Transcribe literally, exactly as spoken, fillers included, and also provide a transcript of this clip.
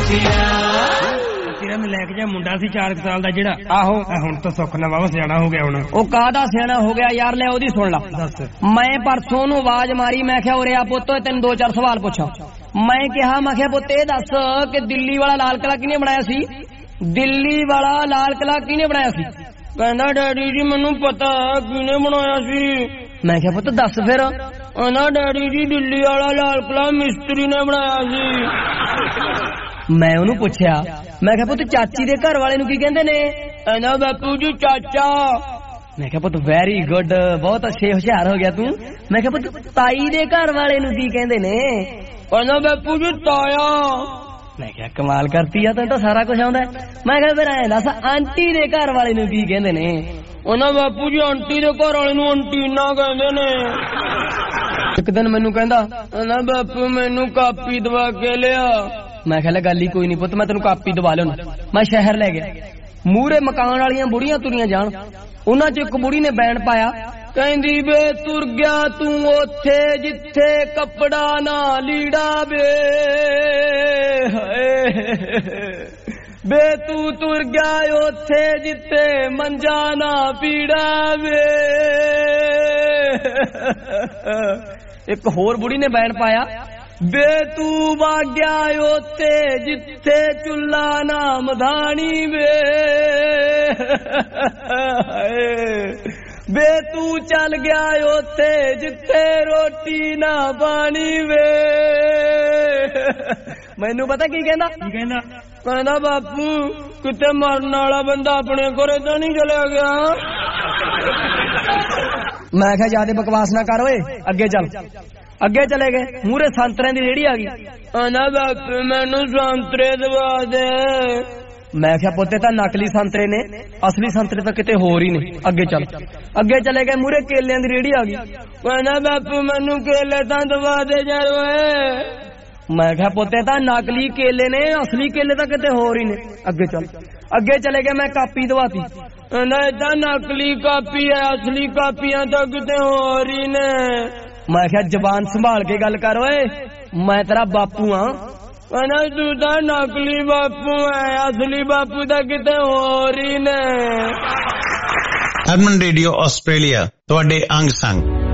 तेरा नलैक जिहा मुंडा सी चार साल दा जेड़ा आहो हुण तां सुख ना वावा सियाणा हो गया हुण ओ काहदा सियाणा हो गया यार ले ओदी सुन ला दस मैं परसों नूं आवाज मारी मैं क्या ओरे आ पुੱਤ तैनूं दो चार सवाल पुੱਛਾਂ मैं कहा मैं क्या पुੱਤ ਇਹ ਦੱਸ कि दिल्ली वाला लाल किला किहने बनाया सी दिल्ली वाला लाल किला किहने बनाया सी कहंदा डैडी जी मैनूं पता किहने बनाया सी मैं क्या पुੱਤ दस फिर कहंदा डैडी जी दिल्ली वाला लाल किला मिस्त्री ने बनाया सी मैं ਉਹਨੂੰ ਪੁੱਛਿਆ मैं क्या पुੱਤ चाची दे घर वाले ਨੂੰ ਕੀ ਕਹਿੰਦੇ ਨੇ कहंदा बापू जी चाचा मैं क्या पुੱਤ वेरी गुड बहुत अच्छे होशियार हो गया तू मैं क्या पुੱਤ ताई दे घर वाले ਨੂੰ ਕੀ ਕਹਿੰਦੇ ਨੇ कहंदा बापू जी ताया मैं क्या कमाल करती है तैਨੂੰ ਤਾਂ ਸਾਰਾ ਕੁਝ ਆਉਂਦਾ मैं क्या फिर ਐਂ ਦੱਸ आंटी दे घर वाले ਨੂੰ ਕੀ ਕਹਿੰਦੇ ਨੇ ਉਹਨਾਂ ਬਾਪੂ ਜੀ ਆਂਟੀ ਦੇ ਘਰ ਵਾਲੇ ਨੂੰ ਅੰਟੀਨਾ ਕਹਿੰਦੇ ਨੇ ਇੱਕ ਦਿਨ ਮੈਨੂੰ ਕਹਿੰਦਾ ਨਾ ਬਾਪੂ ਮੈਨੂੰ ਕਾਪੀ ਦਵਾ ਕੇ ਲਿਆ मैं कहा गल ही कोई नहीं पुत मैं तेन कापी दवा लिया मैं शहर ले गया मूहरे मकान वालियां बुढ़ियां तुरियां जान उन्हां च एक बुढ़ी ने बैन पाया कहंदी वे तुर गया तू ओथे जिथे कपड़ा ना लीड़ा वे बे तू तुर गया ओथे जिथे मंजा ना पीड़ा वे एक होर बुढ़ी ने बैन पाया बे तू वाग्या ओते जिथे चुल्ला ना मधानी वे बे तू चल गया ओते जिथे रोटी ना पानी वे मैनू पता की कहंदा की कहंदा कहंदा बापू किते मरन वाला बंदा अपने घरे तो नहीं चला गया मैं क्या ज्यादा बकवास ना कर ओए अगे चल अगे चले गए मूहरे संतरे की रेहड़ी आ गई आना बापू मैनू संतरे दवा दे मैं क्या पुੱਤ ਤਾਂ नकली संतरे ने असली संतरे तो किते होर ही ने अगे चल अगे चले गए मूहरे केलियां दी रेहड़ी आ गई आना बापू मैनू केले तां दवा दे यार ओए मैं क्या पुੱਤ ਤਾਂ नकली केले ने असली केले तो किते होर ही ने अगे चल अगे चले गए मैं कापी दवाती ना नकली कापी है असली कापियां तो किते होर ही ने मैं क्या जबान संभाल के गल कर ओए मैं तेरा बापू हाँ कहना तू तो नकली बापू है असली बापू तो किते होर ही ने हरमन रेडियो आस्ट्रेलिया तुहाडे अंग संग